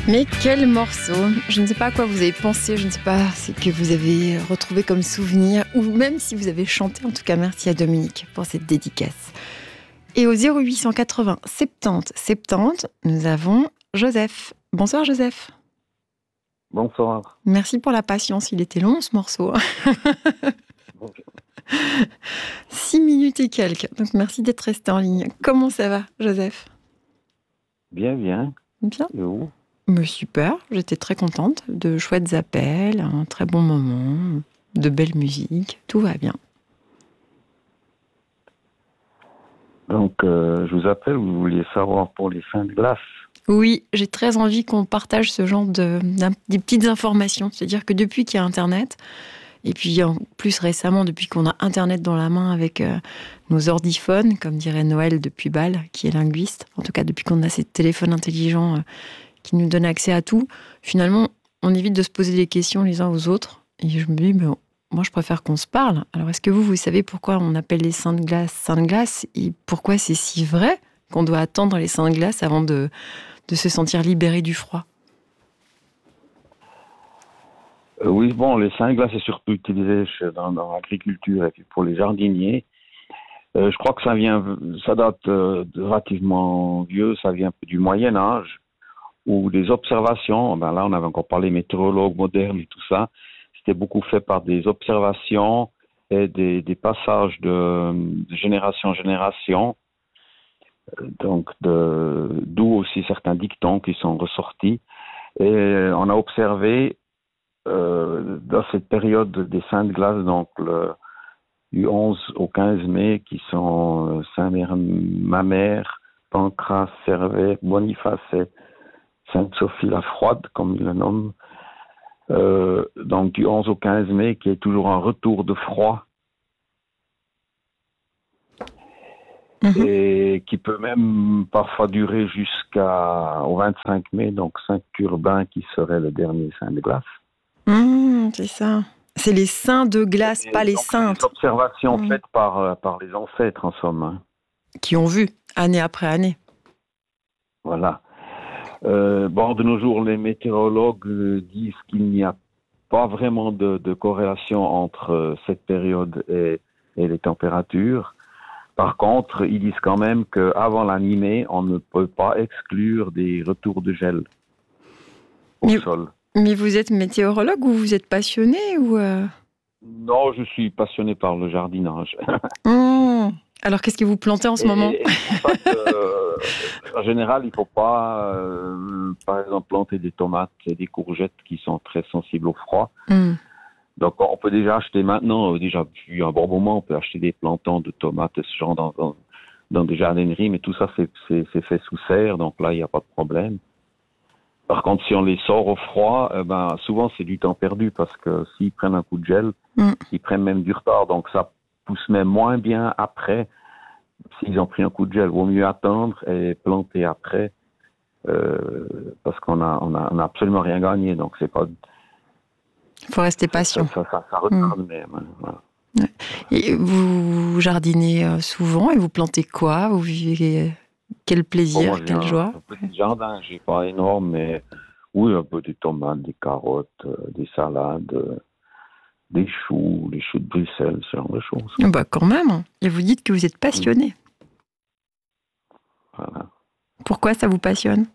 Mais quel morceau! Je ne sais pas à quoi vous avez pensé, je ne sais pas ce que vous avez retrouvé comme souvenir, ou même si vous avez chanté. En tout cas, merci à Dominique pour cette dédicace. Et au 0880 70 70, nous avons Joseph. Bonsoir Joseph. Bonsoir. Merci pour la patience, il était long ce morceau. 6 minutes et quelques, donc merci d'être resté en ligne. Comment ça va, Joseph? Bien. Bien. Et vous? Mais super, j'étais très contente. De chouettes appels, un très bon moment, de belle musique, tout va bien. Donc, je vous appelle, vous vouliez savoir pour les seins de glace. Oui, j'ai très envie qu'on partage ce genre des petites informations. C'est-à-dire que depuis qu'il y a Internet, et puis en plus récemment, depuis qu'on a Internet dans la main avec nos ordiphones, comme dirait Noël depuis Bâle, qui est linguiste, en tout cas depuis qu'on a ces téléphones intelligents qui nous donnent accès à tout, finalement, on évite de se poser des questions les uns aux autres. Et je me dis, mais moi, je préfère qu'on se parle. Alors, est-ce que vous savez pourquoi on appelle les seins de glace et pourquoi c'est si vrai qu'on doit attendre les seins de glace avant de se sentir libéré du froid? Oui, bon, les seins de glace est surtout utilisé dans l'agriculture et puis pour les jardiniers. Je crois que ça date de relativement vieux, ça vient un peu du Moyen Âge, où des observations, ben là on avait encore parlé météorologues modernes et tout ça, c'était beaucoup fait par des observations et des passages de génération en génération, donc d'où aussi certains dictons qui sont ressortis. Et on a observé dans cette période des saints de glace, donc du 11 au 15 mai, qui sont Saint-Mamère, Pancras, Servet, Boniface et Sainte-Sophie la Froide, comme ils le nomment. Donc du 11 au 15 mai, qui est toujours un retour de froid. Et qui peut même parfois durer jusqu'au 25 mai, donc Saint-Urbain qui serait le dernier saint de glace. C'est ça. C'est les saints de glace, pas les saintes. Des observations faites par les ancêtres, en somme. Hein. Qui ont vu, année après année. Voilà. De nos jours, les météorologues disent qu'il n'y a pas vraiment de corrélation entre cette période et les températures. Par contre, ils disent quand même qu'avant la mi-mai, on ne peut pas exclure des retours de gel au sol. Mais vous êtes météorologue ou vous êtes passionné ou Non, je suis passionné par le jardinage. Alors, qu'est-ce que vous plantez en ce moment? En général, il ne faut pas, par exemple, planter des tomates et des courgettes qui sont très sensibles au froid. Donc, on peut déjà acheter maintenant, déjà depuis un bon moment, on peut acheter des plantons de tomates, ce genre dans des jardineries, mais tout ça, c'est fait sous serre, donc là, il n'y a pas de problème. Par contre, si on les sort au froid, souvent, c'est du temps perdu parce que s'ils prennent un coup de gel, ils prennent même du retard, donc ça pousse même moins bien après. S'ils ont pris un coup de gel, vaut mieux attendre et planter après parce qu'on a absolument rien gagné, donc c'est pas... Il faut rester patient. Ça retarde même. Voilà. Et vous jardinez souvent et vous plantez quoi? Vous vivez quel plaisir, quelle joie? Un petit jardin, j'ai pas énorme, mais oui, un peu des tomates, des carottes, des salades, des choux de Bruxelles, ce genre de choses. Quand même. Et vous dites que vous êtes passionné. Voilà. Pourquoi ça vous passionne?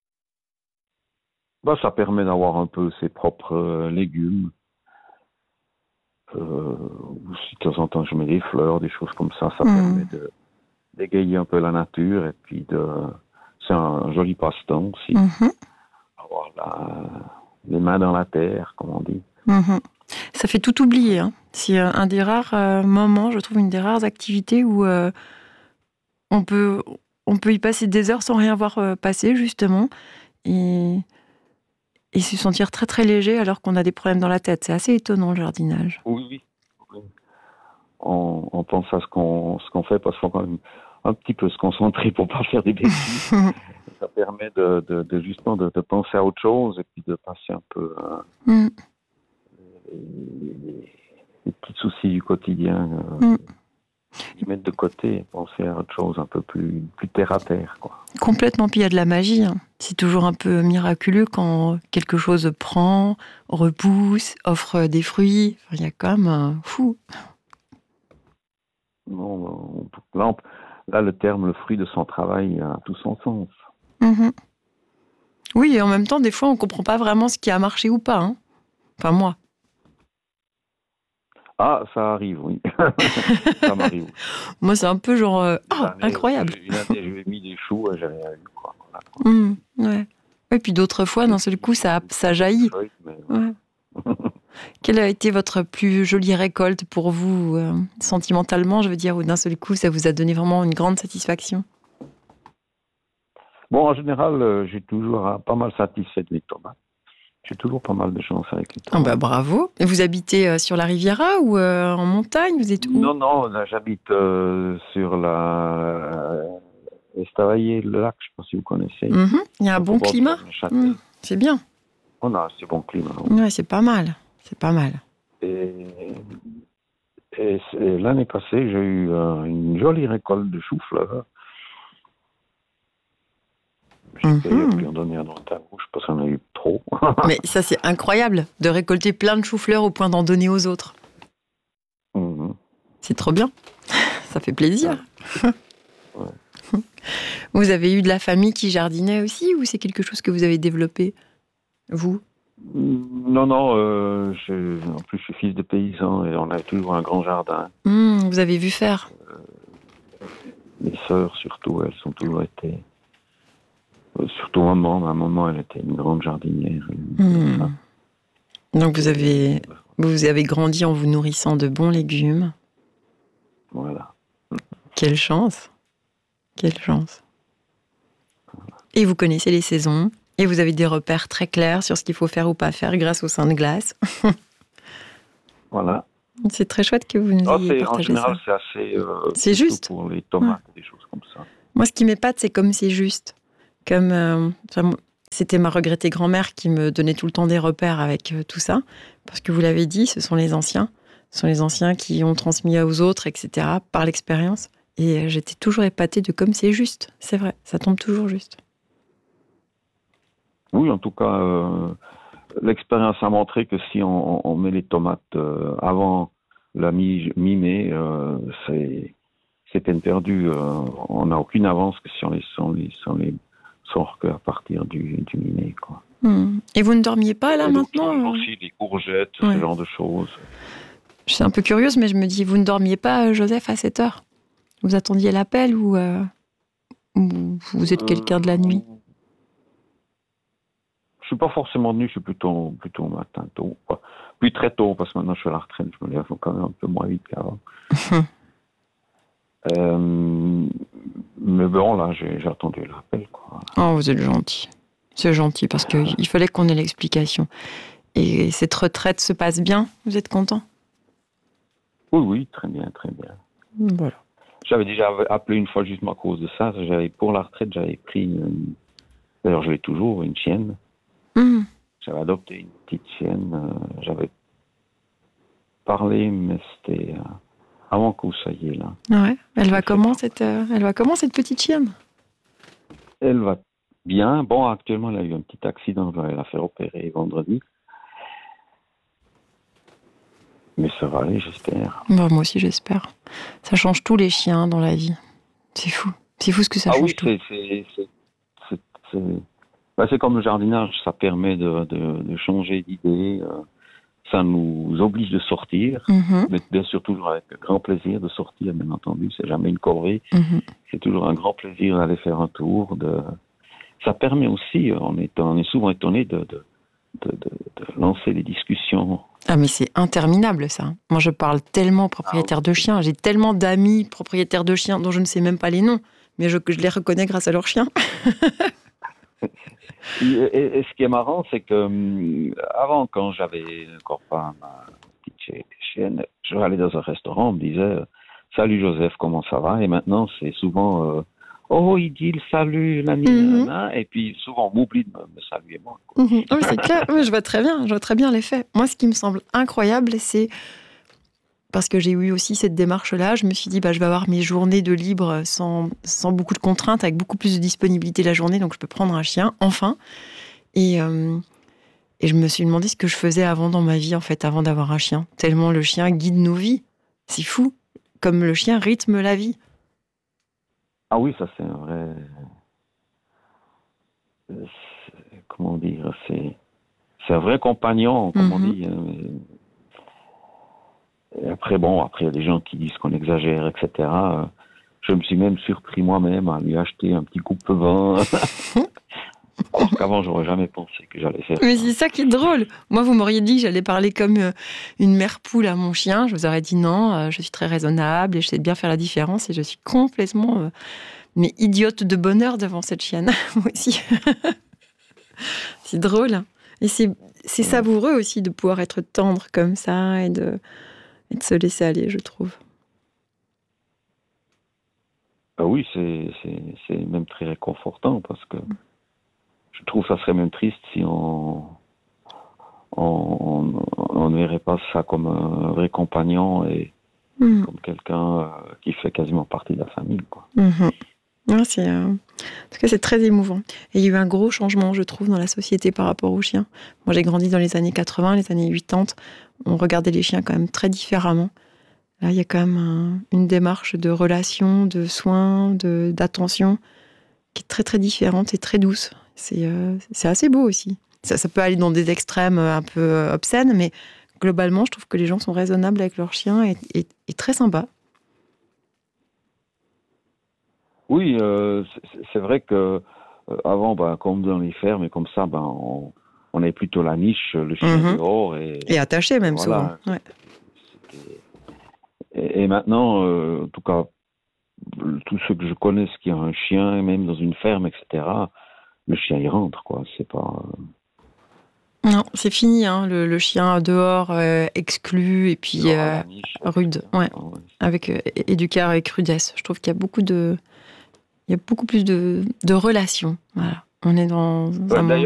Ça permet d'avoir un peu ses propres légumes. Si de temps en temps je mets des fleurs, des choses comme ça, ça permet d'égayer un peu la nature et puis c'est un joli passe-temps aussi. Avoir les mains dans la terre, comme on dit. Ça fait tout oublier. Hein. C'est un des rares moments, je trouve, une des rares activités où on peut y passer des heures sans rien voir passer, justement, et se sentir très très léger alors qu'on a des problèmes dans la tête. C'est assez étonnant, le jardinage. Oui. On pense à ce qu'on fait parce qu'il faut quand même un petit peu se concentrer pour pas faire des bêtises. Ça permet de justement de penser à autre chose et puis de passer un peu les petits soucis du quotidien y mettre de côté et penser à autre chose un peu plus terre à terre, quoi. Complètement, puis il y a de la magie. Hein. C'est toujours un peu miraculeux quand quelque chose prend, repousse, offre des fruits. Enfin, il y a quand même un fou. Non, là, le terme, le fruit de son travail a tout son sens. Mm-hmm. Oui, et en même temps, des fois, on ne comprend pas vraiment ce qui a marché ou pas. Hein. Enfin, moi. Ah, ça arrive, oui. Ça m'arrive. Moi, c'est un peu genre... incroyable. Une année, j'ai mis des choux et j'ai rien eu, quoi. Voilà. Ouais. Et puis d'autres fois, d'un seul coup, ça jaillit. Ouais. Quelle a été votre plus jolie récolte pour vous, sentimentalement, je veux dire, où d'un seul coup, ça vous a donné vraiment une grande satisfaction? Bon, en général, j'ai toujours pas mal satisfait de mes tomates. J'ai toujours pas mal de chance avec les tomates. Oh bah bravo. Et vous habitez sur la Riviera ou en montagne? Vous êtes où? Non, là, j'habite sur la Estavayer, le lac, je ne sais pas si vous connaissez. Il y a un bon climat. C'est bien. On a un assez bon climat. Ouais, c'est pas mal. C'est pas mal. Et l'année passée, j'ai eu une jolie récolte de choux-fleurs. J'ai pu en donner à droite à gauche parce qu'on a eu trop. Mais ça, c'est incroyable de récolter plein de choux-fleurs au point d'en donner aux autres. C'est trop bien. Ça fait plaisir. Ouais. Vous avez eu de la famille qui jardinait aussi ou c'est quelque chose que vous avez développé, vous? Non, en plus je suis fils de paysan et on a toujours un grand jardin. Vous avez vu faire? Mes sœurs surtout, elles sont toujours été... Surtout maman, elle était une grande jardinière. Donc vous avez grandi en vous nourrissant de bons légumes. Voilà. Quelle chance. Quelle chance. Et vous connaissez les saisons. Et vous avez des repères très clairs sur ce qu'il faut faire ou pas faire grâce au sein de glace. Voilà. C'est très chouette que vous nous ayez partagé ça. En général, c'est assez... c'est juste. Pour les tomates, des choses comme ça. Moi, ce qui m'épate, c'est comme c'est juste. Comme c'était ma regrettée grand-mère qui me donnait tout le temps des repères avec tout ça. Parce que vous l'avez dit, ce sont les anciens. Ce sont les anciens qui ont transmis aux autres, etc., par l'expérience. Et j'étais toujours épatée de comme c'est juste. C'est vrai, ça tombe toujours juste. Oui, en tout cas, l'expérience a montré que si on met les tomates avant la mi-mai, c'est peine perdue. On n'a aucune avance que si on les sort qu'à partir du mi-mai, quoi. Et vous ne dormiez pas là maintenant? Aussi des courgettes, ce genre de choses. Je suis un peu curieuse, mais je me dis, vous ne dormiez pas, Joseph, à cette heure? Vous attendiez l'appel ou vous êtes quelqu'un de la nuit? Je suis pas forcément de nuit, je suis plutôt matin tôt. Puis très tôt, parce que maintenant je suis à la retraite, je me lève quand même un peu moins vite qu'avant. Mais bon, là, j'ai attendu l'appel, quoi. Oh, vous êtes gentil. C'est gentil, parce qu'il fallait qu'on ait l'explication. Et cette retraite se passe bien? Vous êtes content? Oui, très bien, très bien. Voilà. J'avais déjà appelé une fois justement à cause de ça. Pour la retraite, j'avais pris d'ailleurs, je l'ai toujours, une chienne. J'avais adopté une petite chienne. J'avais parlé, mais c'était avant que vous soyez là. Ouais. Elle va comment cette petite chienne? Elle va bien. Bon, actuellement, elle a eu un petit accident. Je vais la faire opérer vendredi. Mais ça va aller, j'espère. Bah, moi aussi, j'espère. Ça change tous les chiens dans la vie. C'est fou. C'est fou ce que ça change tout. C'est comme le jardinage. Ça permet de changer d'idée. Ça nous oblige de sortir. Mais bien sûr, toujours avec grand plaisir de sortir, bien entendu. C'est jamais une corvée. C'est toujours un grand plaisir d'aller faire un tour. Ça permet aussi, on est souvent étonné de lancer des discussions. Ah, mais c'est interminable, ça. Moi, je parle tellement aux propriétaires de chiens. J'ai tellement d'amis propriétaires de chiens dont je ne sais même pas les noms, mais je les reconnais grâce à leurs chiens. Et ce qui est marrant, c'est que avant, quand j'avais encore pas ma petite chienne, je allais dans un restaurant, on me disait « Salut Joseph, comment ça va ?» Et maintenant, c'est souvent oh, il dit le salut, et puis souvent on m'oublie de me saluer moi. Oui, c'est clair, oui, je vois très bien l'effet. Moi, ce qui me semble incroyable, c'est parce que j'ai eu aussi cette démarche-là, je me suis dit, je vais avoir mes journées de libre sans beaucoup de contraintes, avec beaucoup plus de disponibilité la journée, donc je peux prendre un chien, enfin. Et je me suis demandé ce que je faisais avant dans ma vie, en fait, avant d'avoir un chien. Tellement le chien guide nos vies. C'est fou. Comme le chien rythme la vie. Ah oui, ça c'est un vrai... Comment dire, c'est un vrai compagnon, comme on dit. Et après, il y a des gens qui disent qu'on exagère, etc. Je me suis même surpris moi-même à lui acheter un petit coupe-vin. Alors qu'avant, j'aurais jamais pensé que j'allais faire Mais ça. c'est ça qui est drôle. Moi, vous m'auriez dit que j'allais parler comme une mère poule à mon chien. Je vous aurais dit non, je suis très raisonnable et je sais bien faire la différence. Et je suis complètement mais idiote de bonheur devant cette chienne. Moi aussi. C'est drôle. Et c'est savoureux aussi de pouvoir être tendre comme ça et de se laisser aller, je trouve. Ah oui, c'est même très réconfortant parce que je trouve que ça serait même triste si on ne verrait pas ça comme un vrai compagnon et comme quelqu'un qui fait quasiment partie de la famille, quoi. Ouais, en tout cas, c'est très émouvant. Et il y a eu un gros changement, je trouve, dans la société par rapport aux chiens. Moi, j'ai grandi dans les années 80, les années 80. On regardait les chiens quand même très différemment. Là, il y a quand même une démarche de relation, de soins, d'attention qui est très, très différente et très douce. C'est assez beau aussi. Ça peut aller dans des extrêmes un peu obscènes, mais globalement, je trouve que les gens sont raisonnables avec leurs chiens et très sympas. Oui, c'est vrai que avant, comme dans les fermes et comme ça, on avait plutôt la niche, le chien dehors et attaché même voilà. Souvent. Ouais. Et maintenant, en tout cas, tous ceux que je connais qui ont un chien, même dans une ferme, etc., le chien y rentre, quoi. C'est pas. Non, c'est fini, hein, le chien dehors, exclu, et puis rude, ouais. Avec éduqué avec rudesse. Je trouve qu'il y a beaucoup plus de relations. Voilà. On est dans un monde